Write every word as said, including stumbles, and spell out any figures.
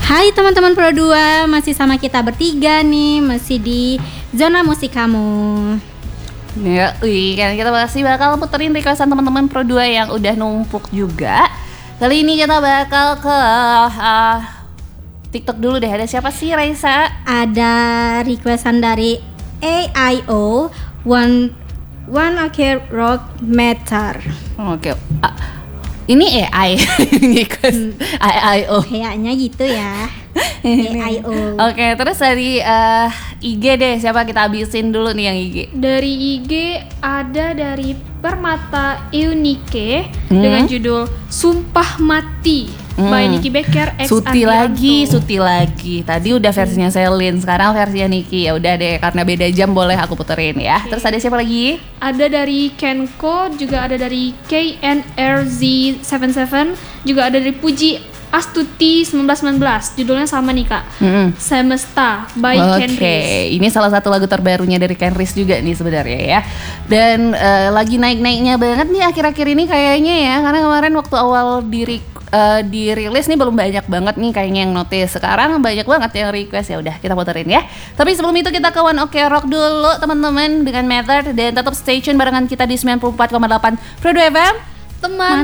Hai teman-teman Pro dua, masih sama kita bertiga nih, masih di Zona Musik Kamu. Ya, wih, kan kita masih bakal puterin requestan teman-teman Pro dua yang udah numpuk juga. Kali ini kita bakal ke uh, TikTok dulu deh. Ada siapa sih, Raisa? Ada requestan dari A I O One One Ok Rock Meter. Oke. Uh, ini A I request A I O. Kayaknya gitu ya. A I O. Oke, terus dari uh, I G deh, siapa kita habisin dulu nih yang I G? Dari I G ada dari Permata Eunike hmm? dengan judul Sumpah Mati hmm. by Nicky Becker X Suti Andrianto. lagi, Suti lagi. Tadi udah versinya Selin, sekarang versinya Nicky. Ya udah deh, karena beda jam boleh aku puterin ya. Okay. Terus ada siapa lagi? Ada dari Kenko, juga ada dari K N R Z tujuh tujuh, juga ada dari Puji Astuti seribu sembilan ratus sembilan belas. Judulnya sama nih Kak, mm-hmm. Semesta by okay. Ken Riz. Oke, ini salah satu lagu terbarunya dari Ken Riz juga nih sebenarnya ya. Dan uh, lagi naik-naiknya banget nih akhir-akhir ini kayaknya ya. Karena kemarin waktu awal diri uh, dirilis nih belum banyak banget nih kayaknya yang notice. Sekarang banyak banget yang request, ya udah kita puterin ya. Tapi sebelum itu kita ke One Ok Rock dulu teman-teman dengan Method, dan tetap stay tune barengan kita di sembilan puluh empat koma delapan Pro dua F M. Teman